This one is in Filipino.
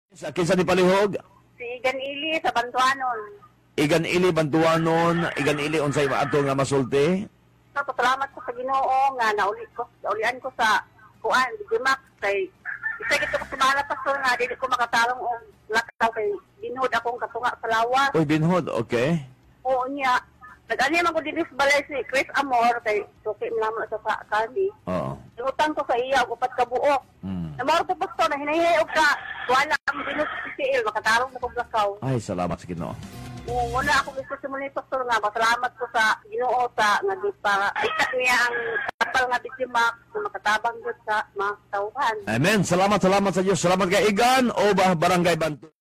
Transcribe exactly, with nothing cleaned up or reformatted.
Sa kinsa ni palihog? Si Igan Ili sa Bantuanon. Igan ili bantuanon, igan ili unsay maato nga masulti. So, salamat ko sa Ginoo nga nauli ko, naulian ko sa kuan, Digimax kay isa gito ko sumala pastor nga dili ko makatarong og lakaw kay binhod akong katunga sa lawas. Uy, binhod, okay. Oo niya. Nag-ani man ko dinis balay si Chris Amor kay suki mo naman sa sa kani. Oo. Utang ko sa iya og upat ka buok. Hmm. Namaro ko pastor na hinahihay og ka wala ang binhod si C L makatarong mo kog lakaw. Ay, salamat sa Ginoo. Oo, muna ako gusto si muli pastor nga pasalamat ko sa Ginoo sa nga di pa isa niya ang kapal nga Digimax na makatabang gud sa mga tauhan. Amen. Salamat, salamat sa Diyos. Salamat kay Igan o ba Barangay Bantu.